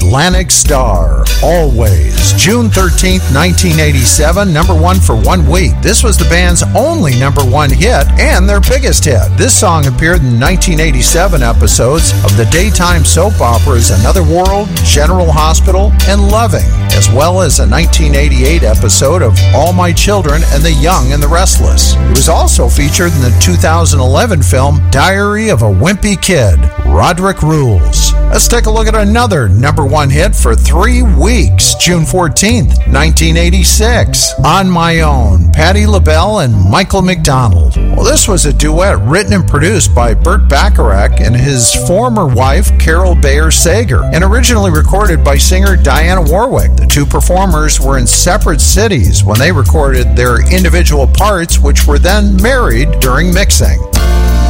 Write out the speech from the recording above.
Atlantic Star, Always. June 13th, 1987, number one for 1 week. This was the band's only number one hit and their biggest hit. This song appeared in 1987 episodes of the daytime soap operas Another World, General Hospital, and Loving, as well as a 1988 episode of All My Children and the Young and the Restless. It was also featured in the 2011 film Diary of a Wimpy Kid, Roderick Rules. Let's take a look at another number one hit for 3 weeks, June 14th, 1986. On My Own, Patti LaBelle and Michael McDonald. Well, this was a duet written and produced by Burt Bacharach and his former wife, Carol Bayer Sager, and originally recorded by singer Diana Warwick. The two performers were in separate cities when they recorded their individual parts, which were then married during mixing.